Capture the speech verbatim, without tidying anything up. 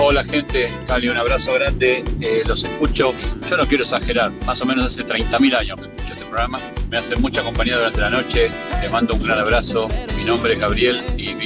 Hola gente, Cali, un abrazo grande, eh, los escucho, yo no quiero exagerar, más o menos hace treinta mil años que escucho este programa, me hace mucha compañía durante la noche, te mando un gran abrazo, mi nombre es Gabriel y